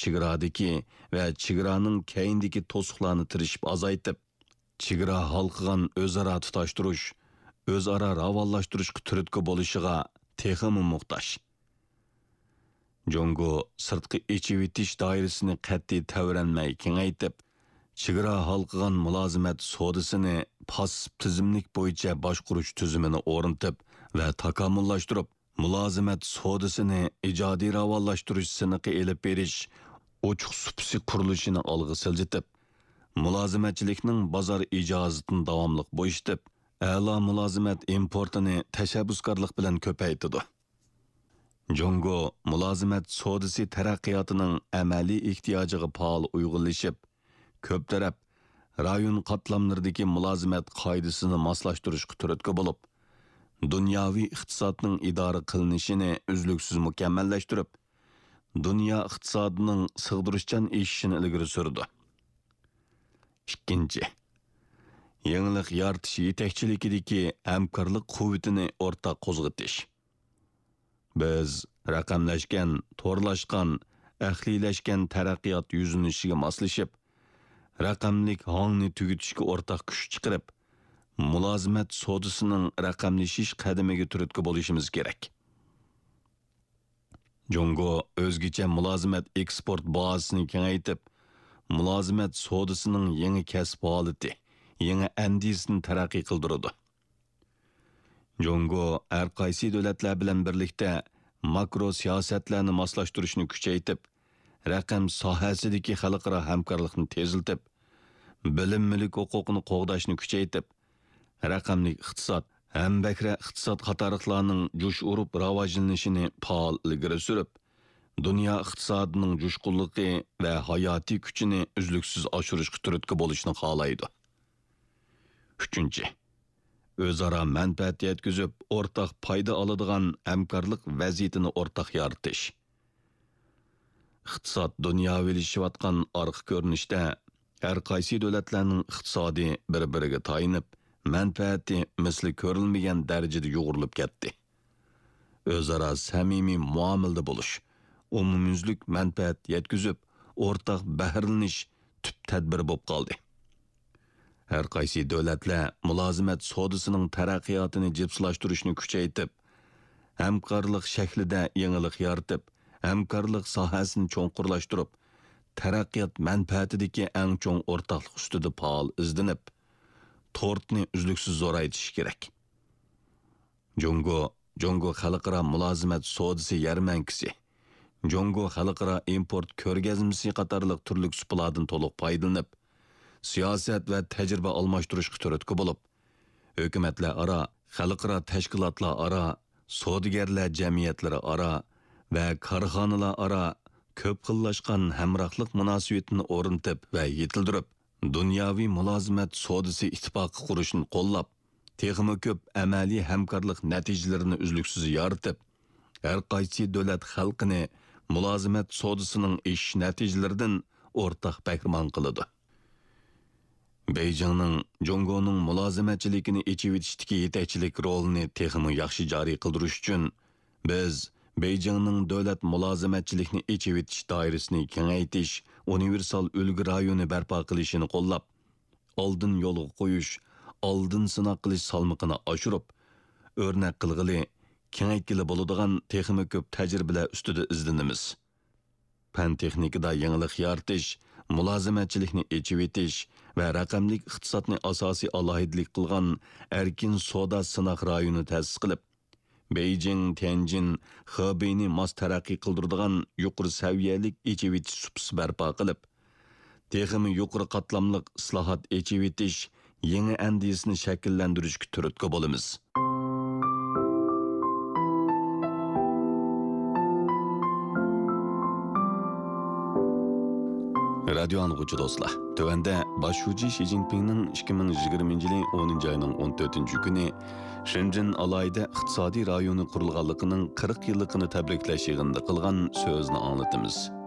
chegaradagi va chegaraning keyindagi to'siqlarni tirishib azaytib, chegara halqigan o'zaro tutashtirish, o'zaro ravonlashtirishga turtki bo'lishiga texmi muhtoj. Jongo sirtqi echivitish doirasini qat'iy tavranmay kengaytib, chegara halqigan mulozimat sodasini passiv tizimlik bo'yicha boshqarish tizimini o'rnatib va takomillashtirib, mulozimat sodasini ijodiy ravonlashtirish siniqi elib berish, ochiq supsi qurilishini olg'a siljitib, mulozimatchilikning bozor ijozatini davomli bo'yitib, a'lo mulozimat importini tashabbuskorlik bilan ko'paytirdi. Jongo mulozimat sodasi taraqqiyotining amaliy ehtiyojiga faol uyg'unlashib, ko'p taraf rayon qatlamlaridagi mulozimat qoidasini moslashtirishga turtki bo'lib, dunyoviy iqtisodning idora qilinishini uzluksiz mukammallashtirib, dunyo iqtisodining sig'dirishchan eshishini ilgari surdi. Ikkinchi, yangilik yaratish yetakchiligidagi hamkorlik quvvatini o'rtaq qo'zg'atish. Biz raqamlashgan, to'rlashgan, ahliylashgan taraqqiyot yuzinishiga moslashib, raqamlik hongni tugutishga o'rtaq kuch chiqarib, mulozimat sodasining raqamlashish qadamiga turtki bo'lishimiz kerak. Jongo o'zgacha mulozimat eksport bazasini kengaytib, mulozimat sodasining yangi kasb holati, yangi andizini taraqqiy qildirdi. Jongo har qaysi davlatlar bilan birlikda makro siyosatlarni moslashtirishni kuchaytirib, raqam sohasidagi xalqaro hamkorlikni teziltib, bilim mulk huquqini qo'g'dashni kuchaytirib, raqamli iqtisod, hambakra iqtisod qatoriqlarning jo'sh urib rivojlanishini faol ilgari surib, dunyo iqtisodining jo'shqinligi va hayotiy kuchini uzluksiz oshirishga turtki bo'lishni xohlaydi. Uchinchi, o'zaro manfaat yetkazib, o'rtaq foyda oladigan hamkorlik vaziyatini o'rtaq yaratish. Iqtisod dunyoviylashayotgan orqa ko'rinishda har qaysi davlatlarning iqtisodi bir-biriga tayinib, manfaati misli ko'rilmagan darajada yo'g'rilib ketdi. O'zaro samimiy muomalada bo'lish, umumyuzlik manfaat yetkazib, o'rtaq bahrlanish tub tadbir bo'lib qoldi. Har qaysi davlatlar mulozimat sodasining taraqqiyotini jipslashtirishni kuchaytirib, hamkorlik shaklida yangilik yaratib, hamkorlik sohasini cho'nqurlashtirib, taraqqiyot manfaatidagi eng cho'ng o'rtaqlik ustida faol izlanib, tortni uzluksiz zo'raytish kerak. Jongo xalqaro mulozimat sodasi yarmankisi, Jongo xalqaro import ko'rgazmasi qatorliq turli supalardan to'liq foydalanib, siyosat va tajriba almashtirishga turtki bo'lib, hukumatlar aro, xalqaro tashkilotlar aro, savdogarlar jamiyatlari aro va korxonalar aro ko'p xillashgan hamrohlik munosabatini o'rnatib va yetildirib, dunyoviy mulozimat sodasi ittifoqi qurishni qo'llab, texmi ko'p amaliy hamkorlik natijalarini uzluksiz yoritib, har qaysi davlat xalqini mulozimat sodasining ish natijalaridan o'rtaq bahramand qiladi. Beijingning Jongoning mulozimatchiligini echivitishdagi yetakchilik rolini texmi yaxshi joriy qildirish uchun biz Beijingning davlat mulozimatchilikni echivitish doirasini kengaytirish, universal ulgu rayoni barpo qilishini qo'llab, oldin yo'lga qo'yish, oldin sinaq qilish salmoqini oshirib, o'rnak qilg'ili, kengaytgili bo'ladigan texmi ko'p tajribalar ustida izlanamiz. Fan texnikada yangilik yaratish, mulozimatchilikni echivitish va raqamlik iqtisodni asosiy alohidlik qilgan erkin savdo sinaq rayoni ta'sis qilib, Beijing, Tianjin, Hebeyni mos taraqqiy qildiradigan yuqori saviyalik echivitish supsi barpo qilib, texmi yuqori qatlamliq islohot echivitish, yangi andizini shakllantirishga turtki bo'lamiz. Radio anlıqçı dostlar, tövende başuci Xi Jinping'nin 2020 yılı 10. ayının 14. günü Shenzhen alayda iqtisadi rayonu qurulğanlığının 40 yıllıqını təbrikləş yığında qılğan sözünü anlatımız.